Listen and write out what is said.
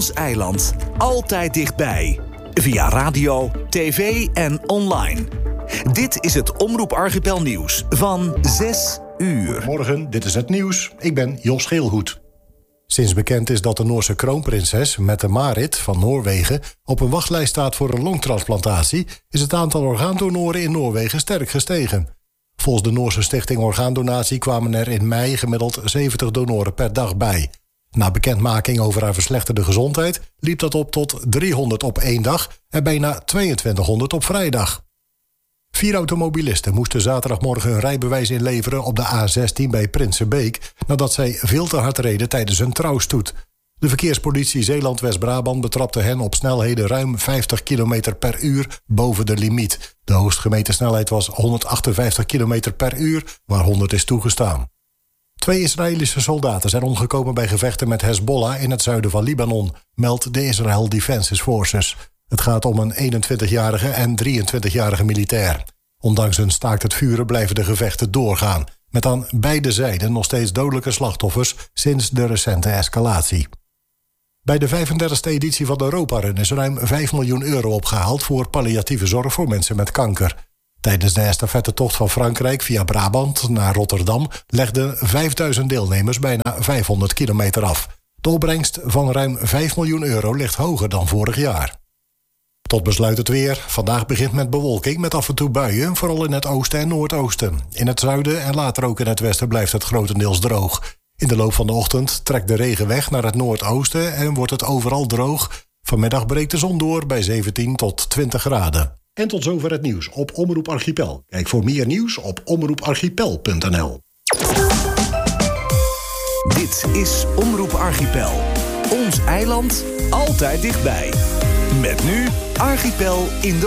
Ons eiland. Altijd dichtbij. Via radio, tv en online. Dit is het Omroep Archipel nieuws van 6 uur. Morgen, dit is het nieuws. Ik ben Jos Geelhoed. Sinds bekend is dat de Noorse kroonprinses Mette-Marit van Noorwegen op een wachtlijst staat voor een longtransplantatie, is het aantal orgaandonoren in Noorwegen sterk gestegen. Volgens de Noorse Stichting Orgaandonatie kwamen er in mei gemiddeld 70 donoren per dag bij. Na bekendmaking over haar verslechterde gezondheid liep dat op tot 300 op één dag en bijna 2200 op vrijdag. 4 automobilisten moesten zaterdagmorgen hun rijbewijs inleveren op de A16 bij Prinsenbeek nadat zij veel te hard reden tijdens een trouwstoet. De verkeerspolitie Zeeland-West-Brabant betrapte hen op snelheden ruim 50 km per uur boven de limiet. De hoogst gemeten snelheid was 158 km per uur, waar 100 is toegestaan. 2 Israëlische soldaten zijn omgekomen bij gevechten met Hezbollah in het zuiden van Libanon, meldt de Israel Defense Forces. Het gaat om een 21-jarige en 23-jarige militair. Ondanks een staakt het vuren blijven de gevechten doorgaan, met aan beide zijden nog steeds dodelijke slachtoffers sinds de recente escalatie. Bij de 35e editie van de Europa-run is ruim 5 miljoen euro opgehaald voor palliatieve zorg voor mensen met kanker. Tijdens de estafettetocht van Frankrijk via Brabant naar Rotterdam legden 5000 deelnemers bijna 500 kilometer af. De opbrengst van ruim 5 miljoen euro ligt hoger dan vorig jaar. Tot besluit het weer. Vandaag begint met bewolking met af en toe buien, vooral in het oosten en noordoosten. In het zuiden en later ook in het westen blijft het grotendeels droog. In de loop van de ochtend trekt de regen weg naar het noordoosten en wordt het overal droog. Vanmiddag breekt de zon door bij 17 tot 20 graden. En tot zover het nieuws op Omroep Archipel. Kijk voor meer nieuws op omroeparchipel.nl. Dit is Omroep Archipel. Ons eiland, altijd dichtbij. Met nu Archipel in de